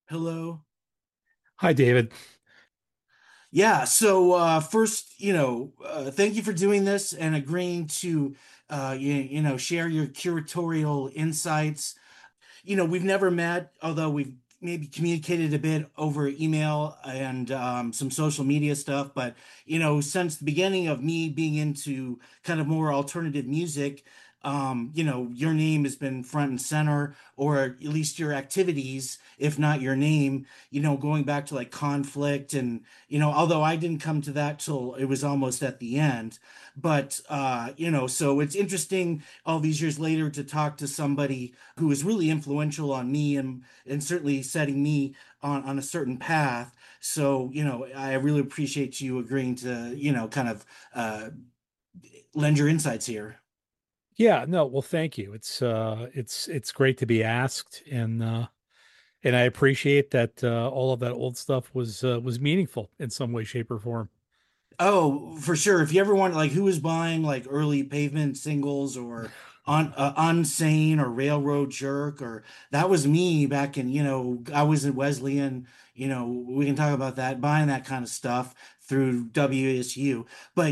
Hello. Hi, David. Yeah, so first, thank you for doing this and agreeing to share your curatorial insights. We've never met, although we've maybe communicated a bit over email and some social media stuff. But, since the beginning of me being into kind of more alternative music, your name has been front and center, or at least your activities, if not your name, going back to like Conflict. And, although I didn't come to that till it was almost at the end. But, so it's interesting all these years later to talk to somebody who was really influential on me and certainly setting me on a certain path. So, I really appreciate you agreeing to, kind of lend your insights here. Yeah, no, well, thank you. It's great to be asked, and I appreciate that all of that old stuff was meaningful in some way, shape, or form. Oh, for sure. If you ever want, like, who was buying like early Pavement singles or on Unsane or Railroad Jerk, or that was me back in, I was at Wesleyan, we can talk about that, buying that kind of stuff through WSU. But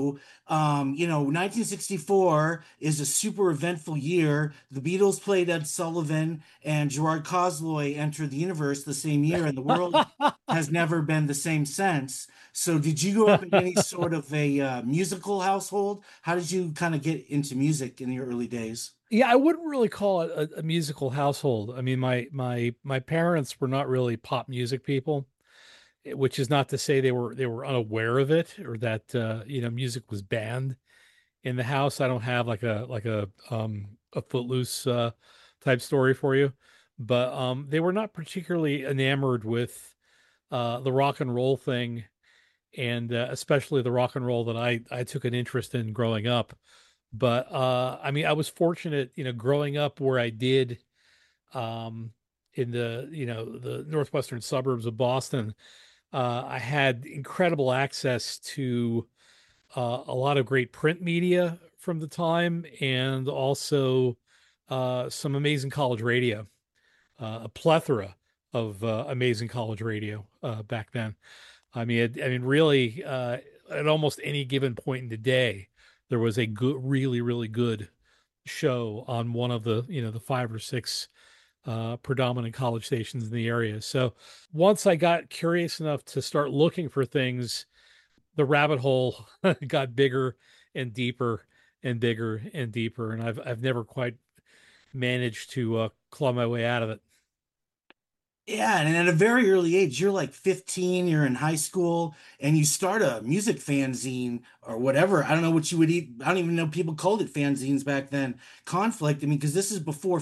1964 is a super eventful year. The Beatles played Ed Sullivan and Gerard Cosloy entered the universe the same year, and the world has never been the same since. So, did you grow up in any sort of a musical household? How did you kind of get into music in your early days? Yeah, I wouldn't really call it a musical household. I mean, my parents were not really pop music people, which is not to say they were unaware of it or that music was banned in the house. I don't have like a footloose type story for you, but they were not particularly enamored with the rock and roll thing, and especially the rock and roll that I took an interest in growing up. But I mean, I was fortunate, growing up where I did, um, in the northwestern suburbs of Boston. I had incredible access to a lot of great print media from the time, and also some amazing college radio, a plethora of amazing college radio back then. I mean, really, at almost any given point in the day, there was a good, really, really good show on one of the five or six predominant college stations in the area. So once I got curious enough to start looking for things, the rabbit hole got bigger and deeper and bigger and deeper, and I've never quite managed to claw my way out of it. Yeah, and at a very early age, you're like 15, you're in high school, and you start a music fanzine or whatever. I don't know what you would eat. I don't even know people called it fanzines back then. Conflict. I mean, because this is before